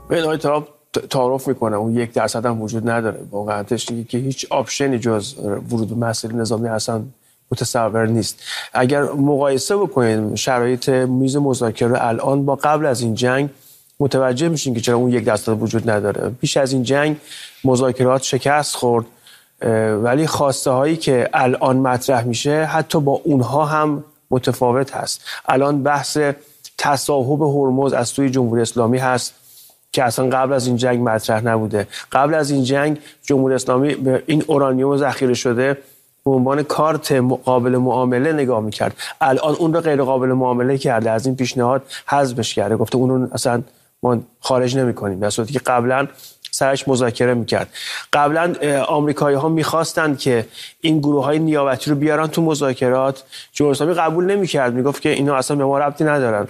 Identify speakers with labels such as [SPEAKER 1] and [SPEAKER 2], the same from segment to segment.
[SPEAKER 1] این آقای ترامپ تعارف میکنه اون 1% هم وجود نداره. واقعیتش اینه که هیچ آپشنی جز ورود به مسئله نظامی اصلا متصور نیست. اگر مقایسه بکنید شرایط میز مذاکره الان با قبل از این جنگ، متوجه میشین که چرا اون 1% وجود نداره. پیش از این جنگ مذاکرات شکست خورد، ولی خواسته هایی که الان مطرح میشه حتی با اونها هم متفاوت هست. الان بحث تصاحب هرمز از سوی جمهوری اسلامی هست که اصلا قبل از این جنگ مطرح نبوده. قبل از این جنگ جمهوری اسلامی به این اورانیوم ذخیره شده به عنوان کارت قابل معامله نگاه میکرد. الان اون رو غیر قابل معامله کرده، از این پیشنهاد حذفش کرده، گفته اون رو اصلا ما خارج نمی‌کنیم، در صورتی که قبلا سرش مذاکره میکرد. قبلا آمریکایی‌ها می‌خواستند که این گروه‌های نیابتی رو بیارن تو مذاکرات، جمهوری اسلامی قبول نمی‌کرد، میگفت که اینا اصلا به ما ربطی ندارن.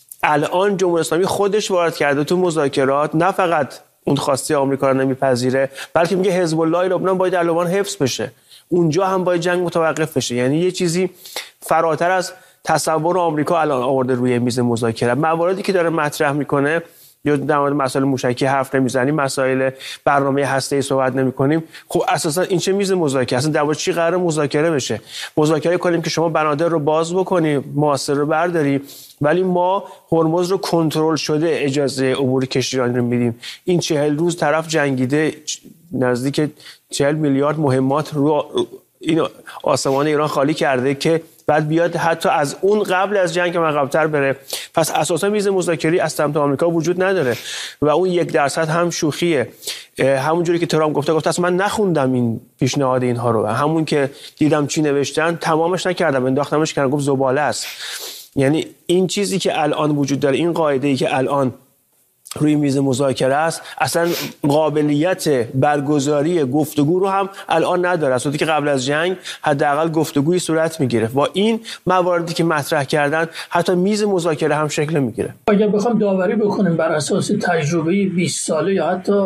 [SPEAKER 1] الان جمهوری اسلامی خودش وارد کرده تو مذاکرات، نه فقط اون خواسته آمریکا رو نمیپذیره، بلکه میگه حزب الله لبنان باید در لبنان حفظ بشه، اونجا هم باید جنگ متوقف بشه. یعنی یه چیزی فراتر از تصور آمریکا الان آورده روی میز مذاکره. مواردی که داره مطرح میکنه، یا در مورد مسائل موشکی حرف نمیزنیم، مسائل برنامه هسته‌ای صحبت نمی‌کنیم، خب اساسا این چه میز مذاکره؟ اصلا در مورد چی قراره مذاکره بشه؟ مذاکره کنیم که شما بنادر رو باز بکنی، محاصره رو برداری، ولی ما هرمز رو کنترل شده اجازه عبور کشتیرانی رو میدیم. این 40 روز طرف جنگیده، نزدیک 40 میلیارد مهمات رو این آسمان ایران خالی کرده که بعد بیاد حتی از اون قبل از جنگ عقب‌تر بره. پس اساسا میز مذاکره‌ای از سمت آمریکا وجود نداره و اون 1% هم شوخیه. همونجوری که ترامپ گفته اصلا من نخوندم این پیشنهاد اینها رو، همون که دیدم چی نوشتن تمامش نکردم، انداختمش کنار، گفت زباله است. یعنی این چیزی که الان وجود داره، این قاعده‌ای که الان روی میز مذاکره است، اصلا قابلیت برگزاری گفتگو رو هم الان نداره، اصلا که قبل از جنگ حداقل گفتگوی صورت میگیره. با این مواردی که مطرح کردن حتی میز مذاکره هم شکل میگیره.
[SPEAKER 2] اگر بخوام داوری بکنیم بر اساس تجربه 20 ساله یا حتی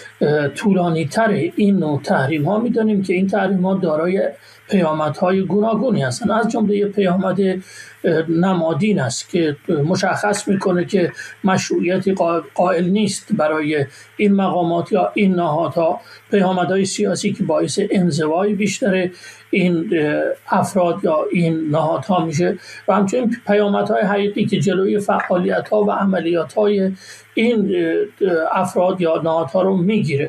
[SPEAKER 2] طولانی تر این نوع تحریم ها، میدونیم که این تحریم ها دارای پیامدهای گوناگونی هستند. از جمله پیامد نمادین است که مشخص میکنه که مشروعیتی قائل نیست برای این مقامات یا این نهادها، پیامدهای سیاسی که باعث انزوای بیشتر این افراد یا این نهادها میشه و همچنین پیامدهای حقیقی که جلوی فعالیت‌ها و عملیات‌های این افراد یا نهادها رو میگیره.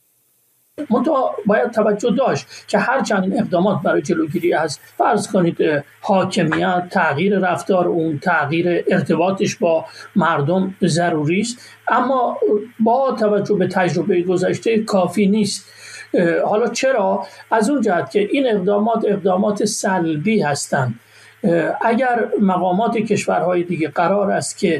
[SPEAKER 2] منتها باید توجه داشت که هرچند این اقدامات برای جلوگیری از فرض کنید حاکمیت، تغییر رفتار اون، تغییر ارتباطش با مردم ضروری است، اما با توجه به تجربه گذشته کافی نیست. حالا چرا؟ از اون جهت که این اقدامات سلبی هستند. اگر مقامات کشورهای دیگه قرار است که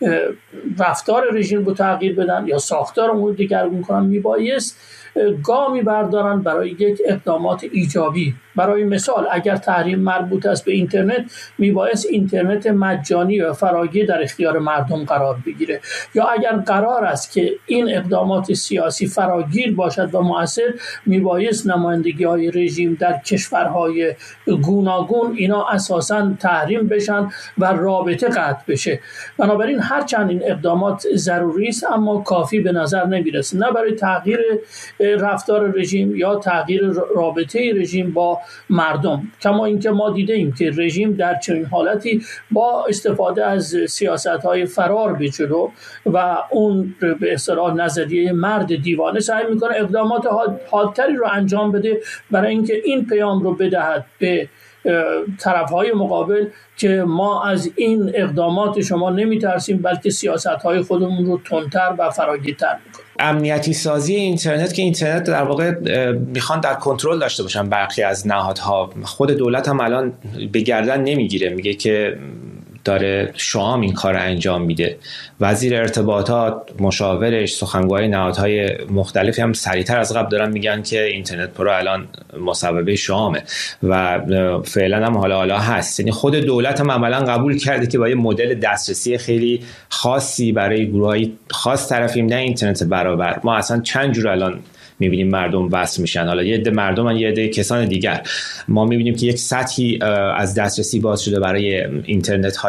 [SPEAKER 2] رفتار رژیم رو تغییر بدن یا ساختار امور دیگرگون کنن، میبایست گامی بردارن برای یک اقدامات ایجابی. برای مثال اگر تحریم مربوط است به اینترنت، میبایست اینترنت مجانی و فراگیر در اختیار مردم قرار بگیره. یا اگر قرار است که این اقدامات سیاسی فراگیر باشد و مؤثر، میبایست نمایندگی‌های رژیم در کشورهای گوناگون اینا اساساً تحریم بشن و رابطه قطع بشه. بنابراین هرچند این اقدامات ضروری است اما کافی به نظر نمیرسه، نه برای تغییر رفتار رژیم یا تغییر رابطه رژیم با مردم. کما اینکه ما دیده ایم که رژیم در چنین حالتی با استفاده از سیاست‌های فرار به جلو و اون به اصطلاح نظریه مرد دیوانه سعی میکنه اقدامات حادتری رو انجام بده برای اینکه این پیام رو بدهد به طرف‌های مقابل که ما از این اقدامات شما نمی‌ترسیم، بلکه سیاست‌های خودمون رو تندتر و فراگیرتر می‌کنیم.
[SPEAKER 3] امنیتی سازی اینترنت که اینترنت در واقع میخوان در کنترل داشته باشن برخی از نهادها. خود دولت هم الان به گردن نمیگیره، میگه که داره شام این کار انجام میده. وزیر ارتباطات، مشاورش، سخنگوهای نهادهای مختلفی هم سریعتر از قبل دارن میگن که اینترنت پرو الان مصوبه شامه و فعلا هم حالا هست. یعنی خود دولت هم عملا قبول کرده که با یه مدل دسترسی خیلی خاصی برای گروه‌های خاص طرفیم، نه اینترنت برابر. ما اصلا چند جور الان میبینیم مردم وصل میشن، حالا یه عده مردم، یه عده کسان دیگر. ما میبینیم که یک سطحی از دسترسی باز شده برای اینترنت های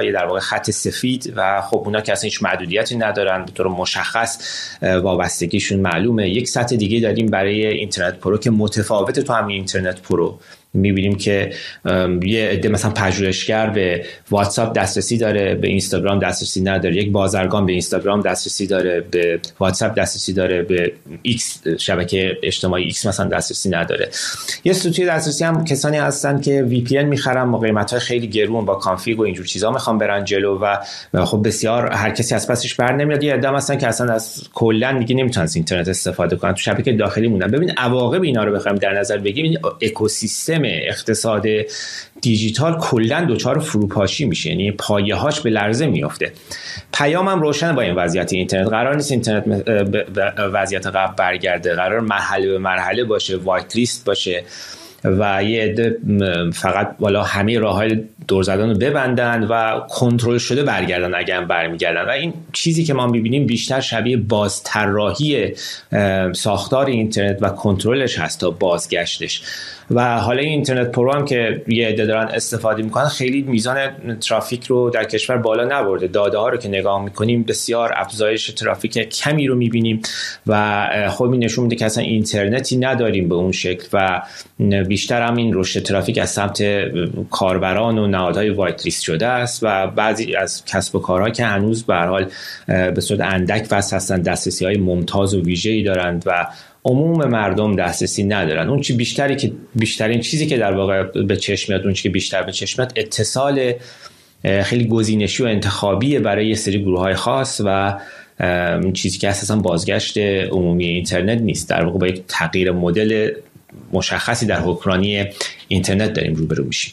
[SPEAKER 3] برای در واقع خط سفید و خب اونا که اصلا هیچ محدودیتی ندارن، به طور مشخص وابستگیشون معلومه. یک سطح دیگه داریم برای اینترنت پرو که متفاوته. تو همین اینترنت پرو میبینیم که یه عده مثلا پژوهشگر به واتساپ دسترسی داره، به اینستاگرام دسترسی نداره. یک بازرگان به اینستاگرام دسترسی داره، به واتساپ دسترسی داره، به ایکس شبکه اجتماعی ایکس مثلا دسترسی نداره. یه سطوح دسترسی هم کسانی هستن که وی پی ان میخرن با قیمت‌های خیلی گرون، با کانفیگ و اینجور چیزا میخوان برن جلو و خب بسیار هر کسی از پسش بر نمیاد. یه عده مثلا که اصلا از کلا دیگه نمیتونن از اینترنت استفاده کنن، تو شبکه داخلی موندن. ببین عواقب اینا رو بخوایم در نظر بگیریم، این اکوسیستم اقتصاد دیجیتال کلا دچار فروپاشی میشه، یعنی پایه‌هاش به لرزه میفته. پیامم روشن با این وضعیت اینترنت. قرار نیست اینترنت به وضعیت قبل برگرده، قرار مرحله به مرحله باشه، وایت لیست باشه و یه عده فقط والا همه راه‌های دور زدن رو ببندن و کنترل شده برگردن اگه هم برمیگردن. و این چیزی که ما می‌بینیم بیشتر شبیه بازطراحی ساختار اینترنت و کنترلش هست تا بازگشتش. و حالا این اینترنت پرو هم که یه عده دارن استفاده میکنن خیلی میزان ترافیک رو در کشور بالا نبرده. داده ها رو که نگاه میکنیم بسیار افزایش ترافیک کمی رو میبینیم و خب این نشون میده که اصلا اینترنتی نداریم به اون شکل و بیشتر هم این رشد ترافیک از سمت کاربران و نهادهای وایت لیست شده است و بعضی از کسب و کارها که هنوز به هر حال به صورت اندک واسه هستن دسترسی‌های ممتاز و ویژه‌ای دارند و عموم مردم دسترسی ندارن. اون چی بیشترین چیزی که در واقع به چشم میاد، اون چی که بیشتر به چشم میاد اتصال خیلی گزینشی و انتخابیه برای یه سری گروه‌های خاص و چیزی که اساساً بازگشت عمومی اینترنت نیست. در واقع با یک تغییر مدل مشخصی در حکمرانی اینترنت داریم روبرو میشیم.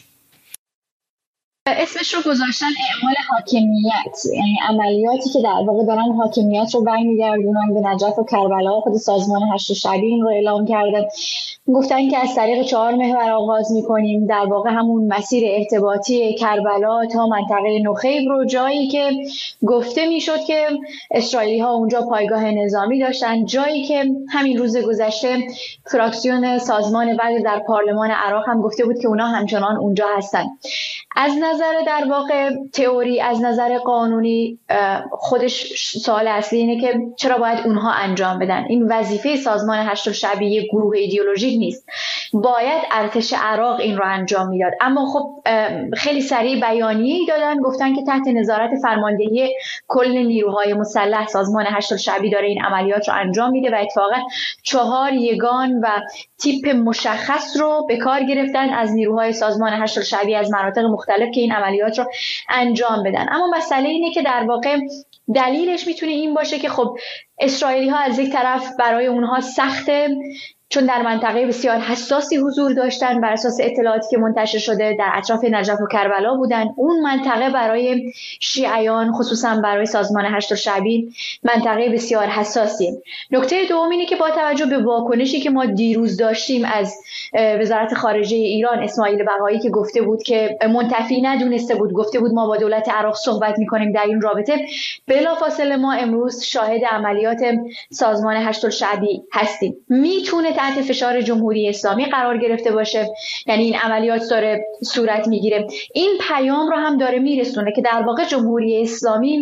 [SPEAKER 4] اسمش رو گذاشتن اعمال حاکمیت، یعنی عملیاتی که در واقع دارن حاکمیت رو برمیگردونن به نجف و کربلا. خود سازمان هشت شبی این رو اعلام کرده، گفتن که از طریق 4 محور آغاز میکنیم، در واقع همون مسیر ارتباطی کربلا تا منطقه نخیب رو، جایی که گفته میشد که اسرائیلی ها اونجا پایگاه نظامی داشتن، جایی که همین روز گذشته فراکسیون سازمان وقت در پارلمان عراق هم گفته بود که اونا همچنان اونجا هستن. از نظر در واقع تئوری، از نظر قانونی، خودش سوال اصلی اینه که چرا باید اونها انجام بدن؟ این وظیفه سازمان هشت شبی یک گروه ایدئولوژیک نیست، باید ارتش عراق این رو انجام میداد. اما خب خیلی سریع بیانیه‌ای دادن، گفتن که تحت نظارت فرماندهی کل نیروهای مسلح سازمان هشت شبی داره این عملیات رو انجام میده و اتفاقا 4 یگان و تیپ مشخص رو به کار گرفتن از نیروهای سازمان هشت شبی از مناطق مختلف که این عملیات رو انجام بدن. اما مسئله اینه که در واقع دلیلش میتونه این باشه که خب اسرائیلی ها از یک طرف برای اونها سخته، چون در منطقه بسیار حساسی حضور داشتن، بر اساس اطلاعاتی که منتشر شده در اطراف نجف و کربلا بودن. اون منطقه برای شیعیان، خصوصا برای سازمان هشت شعبی، منطقه بسیار حساسیه. نکته دوم اینه که با توجه به واکنشی که ما دیروز داشتیم از وزارت خارجه ایران، اسماعیل بقایی که گفته بود که منتفی ندونسته بود، گفته بود ما با دولت عراق صحبت می‌کنیم در این رابطه، بلافاصله ما امروز شاهد عملیات سازمان هشت شعبی هستیم. میتونه تحت فشار جمهوری اسلامی قرار گرفته باشه، یعنی این عملیات داره صورت میگیره. این پیام رو هم داره میرسونه که در واقع جمهوری اسلامی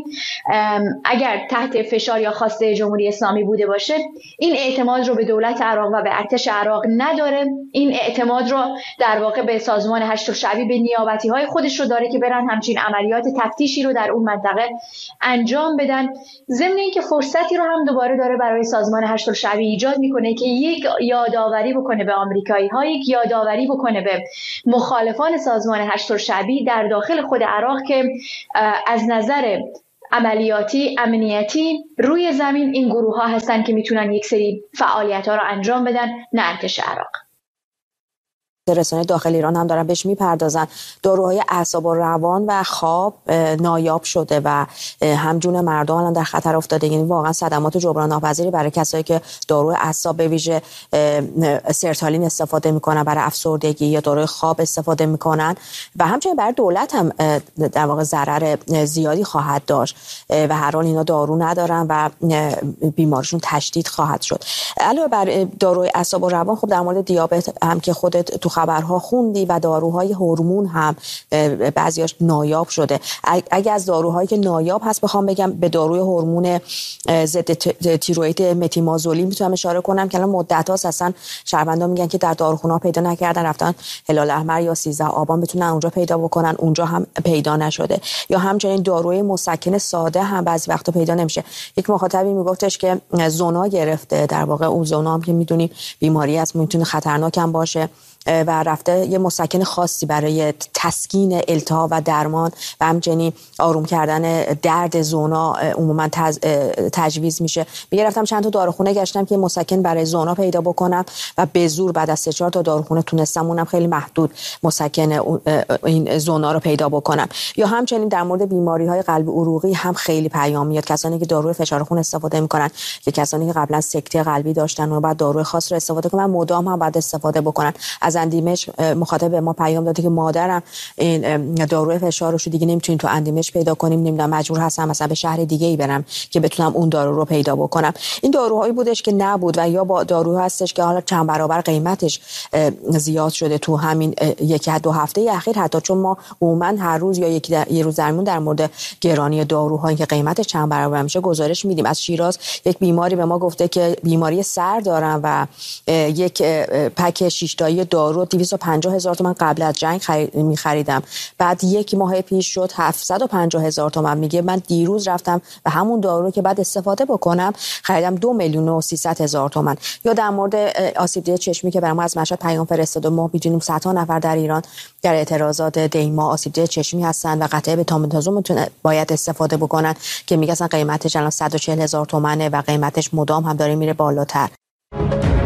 [SPEAKER 4] اگر تحت فشار یا خواسته جمهوری اسلامی بوده باشه، این اعتماد رو به دولت عراق و به ارتش عراق نداره. این اعتماد رو در واقع به سازمان هشت شعبی، به نیابتی های خودش رو داره که برن همچین عملیات تفتیشی رو در اون منطقه انجام بدن. ضمن اینکه فرصتی رو هم دوباره داره برای سازمان هشت شعبی ایجاد میکنه که یک یادآوری بکنه به آمریکایی ها، یک یادآوری بکنه به مخالفان سازمان هشت شعبی در داخل خود عراق که از نظر عملیاتی، امنیتی، روی زمین این گروه ها هستن که میتونن یک سری فعالیت ها رو انجام بدن، نه ارتش عراق.
[SPEAKER 5] رسانه داخل ایران هم دارن بهش میپردازن. داروهای اعصاب و روان و خواب نایاب شده و همجون مردم الان در خطر افتاده. یعنی واقعا صدمات جبران ناپذیری برای کسایی که داروی اعصاب به ویژه سرتالین استفاده میکنن برای افسردگی یا داروی خواب استفاده میکنن و همچنین برای دولت هم در واقع ضرر زیادی خواهد داشت و هر حال اینا دارو ندارن و بیماریشون تشدید خواهد شد. علاوه بر داروی اعصاب و روان، خب در مورد دیابت هم که خودت تو خبرها خوندی و داروهای هورمون هم بعضیاش نایاب شده. اگه از داروهایی که نایاب هست بخوام بگم به داروی هورمون ضد تیروئید متیمازولین میتونم اشاره کنم که الان مدت‌هاست اصلا شهروندان میگن که در داروخونه‌ها پیدا نکردن، رفتن هلال احمر یا 13 آبان بتونن اونجا پیدا بکنن، اونجا هم پیدا نشده. یا همچنین داروی مسکن ساده هم بعضی وقتا پیدا نمیشه. یک مخاطبی میگفتش که زونا گرفته، در واقع اون زونا هم که میدونیم بیماری است، میتونه خطرناک هم باشه و رفته یه مسکن خاصی برای تسکین التهاب و درمان و همچنین آروم کردن درد زونا عموما تجویز میشه. میگه رفتم چند تا داروخونه گشتم که مسکن برای زونا پیدا بکنم و به زور بعد از 3-4 تا داروخونه تونستم، اونم خیلی محدود، مسکن این زونا رو پیدا بکنم. یا همچنین در مورد بیماری‌های قلبی عروقی هم خیلی پیام میاد، کسانی که داروی فشار خون استفاده میکنن یا کسانی که قبلا سکته قلبی داشتن و بعد داروی خاص رو استفاده کنن، مدام هم بعد استفاده بکنن. از اندیمش مخاطب به ما پیام داده که مادرم این داروی فشارشو دیگه نمیتونیم تو اندیمش پیدا کنیم، نمیدونم مجبور هستم مثلا به شهر دیگه ای برم که بتونم اون دارو رو پیدا بکنم. این داروهایی بودش که نبود و یا با داروها هستش که حالا چند برابر قیمتش زیاد شده تو همین 1-2 هفته اخیر، حتی چون ما عموما هر روز یا یه روز درمون در مورد گرانی داروهایی که قیمتش چند برابر میشه گزارش میدیم. از شیراز یک بیماری به ما گفته که بیماری سر دارم و یک پک 6 تایی دارو 250,000 تومان قبل از جنگ می‌خریدم، بعد یک ماه پیش شد 750,000 تومان. میگه من دیروز رفتم و همون دارو که بعد استفاده بکنم خریدم 2,300,000 تومان. یا در مورد آسیب دیده چشمی که برام از مشهد پیام فرستاده، ما می‌دونیم صدها نفر در ایران در اعتراضات دیما آسیب دیده چشمی هستن و قطعه بتامتازون باید استفاده بکنن که میگه اصلا قیمتش الان 140,000 تومانه و قیمتش مدام هم داره میره بالاتر.